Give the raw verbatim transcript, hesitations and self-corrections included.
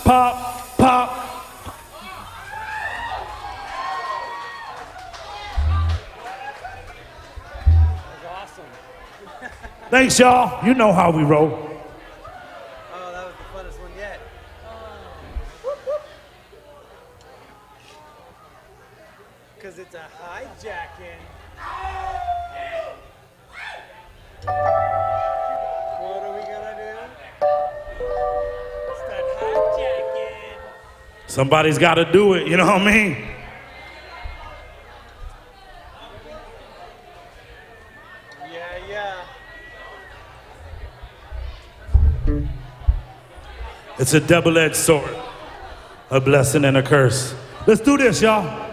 pop, pop. Thanks, y'all. You know how we roll. Oh, that was the funnest one yet. Because it's a hijacking. What are we gonna do? It's that hijacking. Somebody's got to do it, you know what I mean? Yeah, yeah. It's a double-edged sword, a blessing and a curse. Let's do this, y'all.